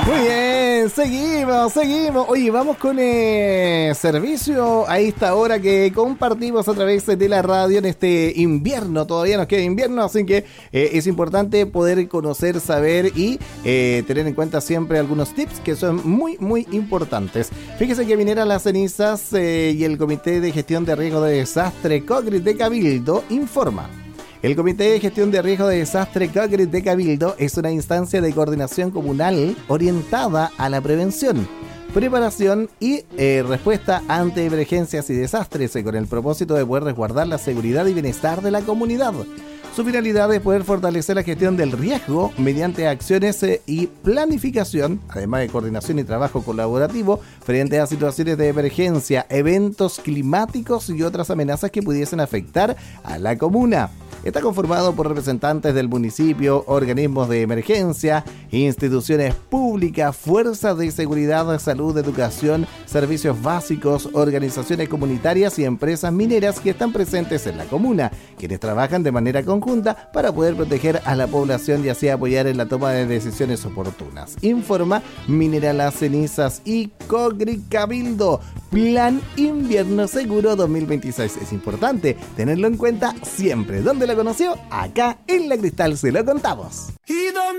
Muy bien, seguimos. Oye, vamos con servicio a esta hora que compartimos a través de la radio en este invierno. Todavía nos queda invierno, así que es importante poder conocer, saber y tener en cuenta siempre algunos tips que son muy importantes. Fíjese que Minera Las Cenizas y el Comité de Gestión de Riesgo de Desastre COGRIS de Cabildo informa. El Comité de Gestión de Riesgo de Desastre COGRIS de Cabildo es una instancia de coordinación comunal orientada a la prevención, preparación y respuesta ante emergencias y desastres con el propósito de poder resguardar la seguridad y bienestar de la comunidad. Su finalidad es poder fortalecer la gestión del riesgo mediante acciones y planificación, además de coordinación y trabajo colaborativo frente a situaciones de emergencia, eventos climáticos y otras amenazas que pudiesen afectar a la comuna. Está conformado por representantes del municipio, organismos de emergencia, instituciones públicas, fuerzas de seguridad, salud, educación, servicios básicos, organizaciones comunitarias y empresas mineras que están presentes en la comuna, quienes trabajan de manera conjunta para poder proteger a la población y así apoyar en la toma de decisiones oportunas. Informa Minera Las Cenizas y COGRIS Cabildo. Plan Invierno Seguro 2026. Es importante tenerlo en cuenta siempre. ¿Dónde lo conoció? Acá en La Cristal se lo contamos.